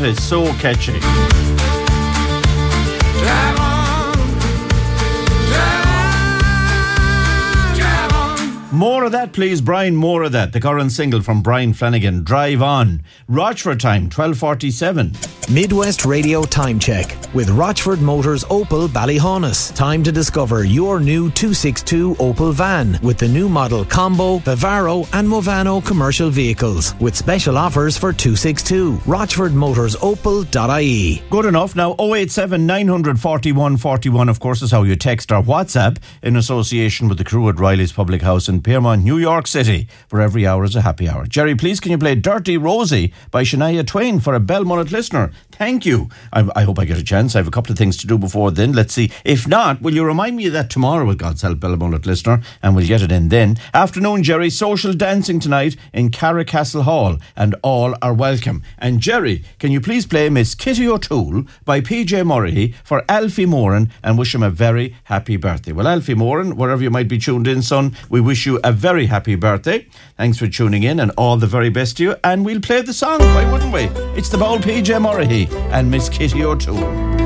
That is so catchy. Drive on, drive on. More of that, please, Brian. More of that. The current single from Brian Flanagan, Drive On. Rochford time, 12:47. Midwest Radio Time Check with Rochford Motors Opel Ballyhaunis. Time to discover your new 262 Opel van with the new model Combo, Vivaro and Movano commercial vehicles with special offers for 262. RochfordMotorsOpel.ie. Good enough. Now, 087 941 41, of course, is how you text our WhatsApp in association with the crew at Riley's Public House in Piermont, New York City, where every hour is a happy hour. Jerry, please, can you play Dirty Rosie by Shania Twain for a Belmullet listener? Thank you. I hope I get a chance. I have a couple of things to do before then. Let's see. If not, will you remind me of that tomorrow with God's help, Belmullet listener, and we'll get it in then. Afternoon, Jerry. Social dancing tonight in Carricastle Hall, and all are welcome. And Jerry, can you please play Miss Kitty O'Toole by PJ Murray for Alfie Moran and wish him a very happy birthday. Well, Alfie Moran, wherever you might be tuned in, son, we wish you a very happy birthday. Thanks for tuning in and all the very best to you. And we'll play the song, why wouldn't we? It's the bold PJ Murray and Miss Kitty O'Toole.